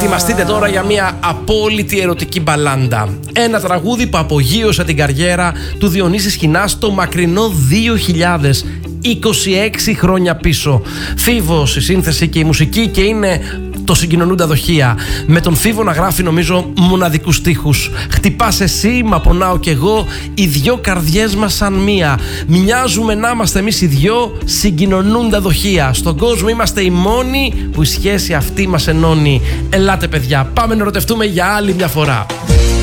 Ετοιμαστείτε τώρα για μια απόλυτη ερωτική μπαλάντα. Ένα τραγούδι που απογείωσε την καριέρα του Διονύση Σχοινά στο μακρινό 2026 χρόνια πίσω. Φίβος η σύνθεση και η μουσική και είναι το συγκοινωνούντα δοχεία. Με τον Φίβο να γράφει νομίζω μοναδικούς στίχους. Χτυπάς εσύ, μα πονάω κι εγώ, οι δυο καρδιές μας σαν μία. Μοιάζουμε να είμαστε εμείς οι δυο συγκοινωνούντα δοχεία. Στον κόσμο είμαστε οι μόνοι που η σχέση αυτή μας ενώνει. Ελάτε παιδιά, πάμε να ερωτευτούμε για άλλη μια φορά.